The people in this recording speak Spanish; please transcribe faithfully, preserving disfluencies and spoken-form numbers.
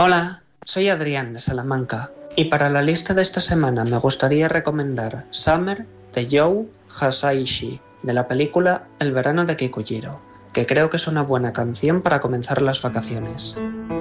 Hola, soy Adrián de Salamanca y para la lista de esta semana me gustaría recomendar Summer de You Hisaishi, de la película El verano de Kikujiro, que creo que es una buena canción para comenzar las vacaciones.